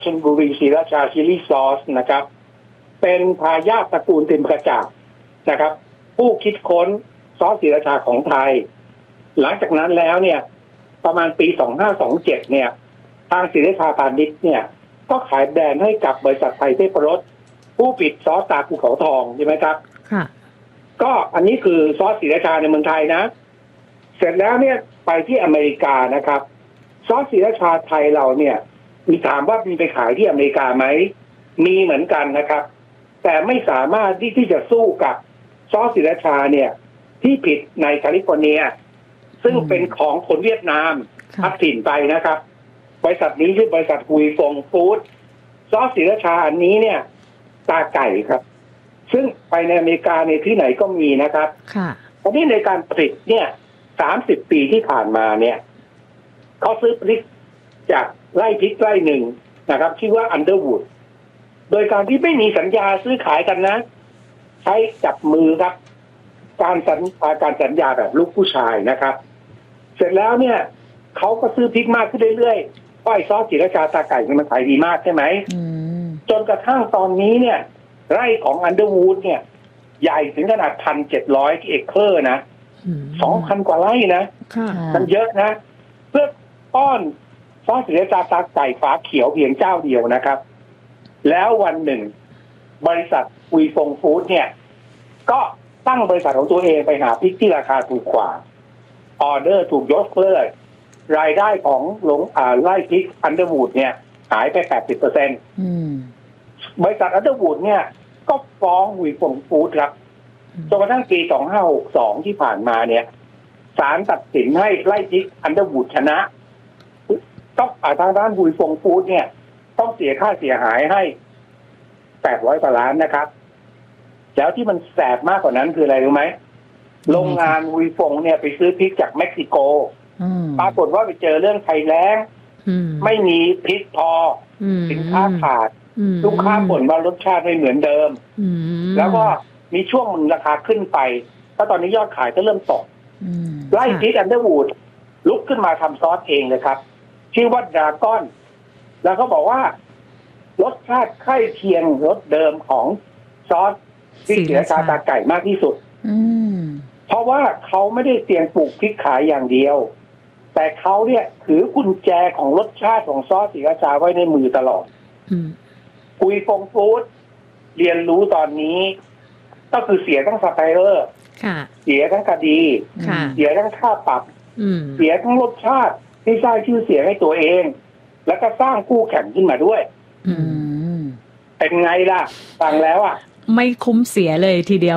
ชลบุรีศรีราชาชิลลี่ซอสนะครับเป็นทายาทตระกูลติมกระจ่างนะครับผู้คิดค้นซอสศรีราชาของไทยหลังจากนั้นแล้วเนี่ยประมาณปี2527เนี่ยทางศรีราชาพาณิชย์เนี่ยก็ขายแบรนด์ให้กับบริษัทไทยเทพรสผู้ผลิตซอสตาภูเขาทองใช่ไหมครับค่ะก็อันนี้คือซอสศรีราชาในเมืองไทยนะเสร็จแล้วเนี่ยไปที่อเมริกานะครับซอสศรีราชาไทยเราเนี่ยมีถามว่ามีไปขายที่อเมริกาไหมมีเหมือนกันนะครับแต่ไม่สามารถที่จะสู้กับซอสศรีราชาเนี่ยที่ผลิตในแคลิฟอร์เนียซึ่งเป็นของคนเวียดนามพัดถิ่นไปนะครับบริษัทนี้ชื่อบริษัทฮุยฟงฟู้ดซอสศรีราชาอันนี้เนี่ยตาไก่ครับซึ่งไปในอเมริกาในที่ไหนก็มีนะครับตอนนี้ในการผลิตเนี่ย30 ปีที่ผ่านมาเนี่ยเขาซื้อพริกจากไร่พริกไร่หนึ่งนะครับชื่อว่าอันเดอร์วูดโดยการที่ไม่มีสัญญาซื้อขายกันนะใช้จับมือครับการสัญญาแบบลูกผู้ชายนะครับเสร็จแล้วเนี่ยเขาก็ซื้อพริกมากขึ้นเรื่อยๆอ้อยซอสศรีราชาตาไก่มันขายดีมากใช่ไหมจนกระทั่งตอนนี้เนี่ยไร่ของอันเดอร์วูดเนี่ยใหญ่ถึงขนาด 1,700 เอเคอร์นะ 2,000 กว่าไร่นะมันเยอะนะเพื่อป้อนซอสศรีราชาตาไก่ฝาเขียวเพียงเจ้าเดียวนะครับแล้ววันหนึ่งบริษัทฮุยฟงฟู้ดเนี่ยก็ตั้งบริษัทของตัวเองไปหาพริกที่ราคาถูกกว่าออเดอร์ถูกยกเลิกรายได้ของไร่พริกอันเดอร์วูดเนี่ยหายไป 80% บริษัทอันเดอร์วูดเนี่ยก็ฟ้องฮุยฟงฟู้ดครับจนกระทั่งปี2562ที่ผ่านมาเนี่ยศาลตัดสินให้ไร่พริกอันเดอร์วูดชนะต้องทางด้านฮุยฟงฟู้ดเนี่ยต้องเสียค่าเสียหายให้800 กว่าล้านนะครับแล้วที่มันแสบมากกว่านั้นคืออะไรรู้ไหมโรงงานฮุยฟงเนี่ยไปซื้อพริกจากเม็กซิโกปรากฏว่าไปเจอเรื่องภัยแล้งไม่มีพริกพอสินค้าขาดลูกค้าบ่นว่ารสชาติไม่เหมือนเดิมแล้วก็มีช่วงมึงราคาขึ้นไปแล้วตอนนี้ยอดขายก็เริ่มตกไล่พริกอันเดอร์วูดลุกขึ้นมาทำซอสเองเลยครับชื่อว่าดราก้อนแล้วก็บอกว่ารสชาติใกล้เคียงรสเดิมของซอสพริกศรีราชาตาไก่มากที่สุดเพราะว่าเขาไม่ได้เตรียมปลูกพริกขายอย่างเดียวแต่เขาเนี่ยถือกุญแจของรสชาติของซอสศรีราชาไว้ในมือตลอดฮุยฟงฟู้ดเรียนรู้ตอนนี้ก็คือเสียทั้งซัพพลายเออร์เสียทั้งคดีเสียทั้งค่าปรับเสียทั้งรสชาติที่สร้างชื่อเสียงให้ตัวเองแล้วก็สร้างคู่แข่งขึ้นมาด้วยเป็นไงล่ะฟังแล้วอ่ะไม่คุ้มเสียเลยทีเดียว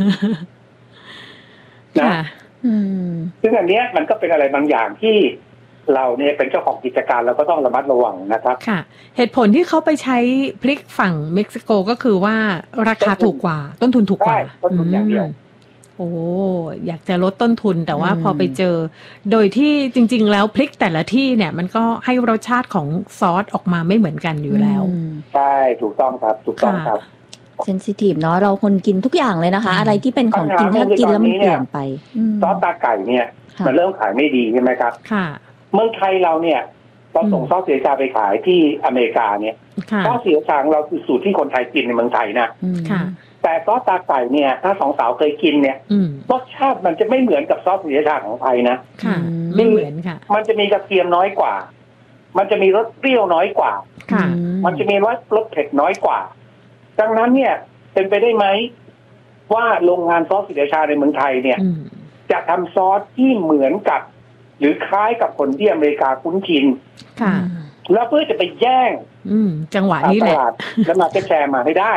นะซึ่งอันนี้มันก็เป็นอะไรบางอย่างที่เราเนี่ยเป็นเจ้าของกิจการเราก็ต้องระมัดระวังนะครับค่ะเหตุผลที่เขาไปใช้พริกฝั่งเม็กซิโกก็คือว่าราคาถูกกว่าต้นทุนถูกกว่าต้นทุนอย่างเดียวโอ้อยากจะลดต้นทุนแต่ว่าพอไปเจอโดยที่จริงๆแล้วพริกแต่ละที่เนี่ยมันก็ให้รสชาติของซอสออกมาไม่เหมือนกันอยู่แล้วใช่ถูกต้องครับถูกต้องครับเซนซิทีฟเนาะเราคนกินทุกอย่างเลยนะคะอะไรที่เป็นของกินถ้ากินแล้วมันเปลี่ยนไปซอสตาไก่เนี่ยมันเริ่มขายไม่ดีใช่ไหมครับค่ะเมืองไทยเราเนี่ยเราส่งซอสศรีราชาไปขายที่อเมริกาเนี่ยซอสศรีราชาของเราคือสูตรที่คนไทยกินในเมืองไทยนะแต่ซอสตาไก่เนี่ยถ้าสองสาวเคยกินเนี่ยรสชาติมันจะไม่เหมือนกับซอสศรีราชาของไทยนะไม่เหมือนค่ะมันจะมีกระเทียมน้อยกว่ามันจะมีรสเปรี้ยวน้อยกว่ามันจะมีรสเผ็ดน้อยกว่าดังนั้นเนี่ยเป็นไปได้ไหมว่าโรงงานซอสศรีราชาในเมืองไทยเนี่ยจะทำซอสที่เหมือนกับหรือคล้ายกับคนที่อเมริกาคุ้นชินแล้วเพื่อจะไปแย่งจังหวะนี้แหละแล้วมาแชร์มาให้ได้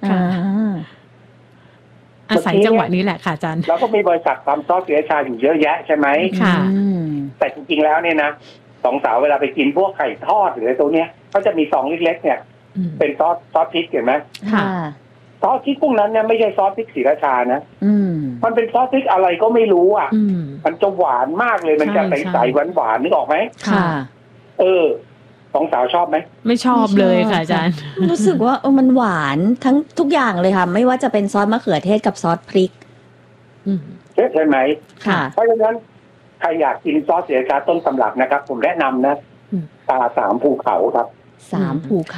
อาศัยจังหวะนี้แหละค่ะอาจารย์เราก็มีบริษัททำซอสศรีราชาอยู่เยอะแยะใช่ไหมค่ะแต่จริงๆแล้วเนี่ยนะสองสาวเวลาไปกินพวกไข่ทอดหรืออะไรตัวเนี้ยเขาจะมีซองเล็กๆเนี่ยเป็นซอสพริกเห็นไหมค่ะซอสพริกพวกนั้นเนี่ยไม่ใช่ซอสพริกศรีราชานะมันเป็นซอสพริกอะไรก็ไม่รู้อ่ะมันจะหวานมากเลยมันจะใสๆหวานๆนึกออกไหมค่ะสองสาวชอบไหมไม่ชอบเลยค่ะอาจารย์รู้สึกว่ามันหวานทั้งทุกอย่างเลยค่ะไม่ว่าจะเป็นซอสมะเขือเทศกับซอสพริกใช่ไหมค่ะเพราะฉะนั้นใครอยากกินซอสศรีราชาต้นตำรับนะครับผมแนะนำนะตา3 ภูเขาครับ 3 ภูเขา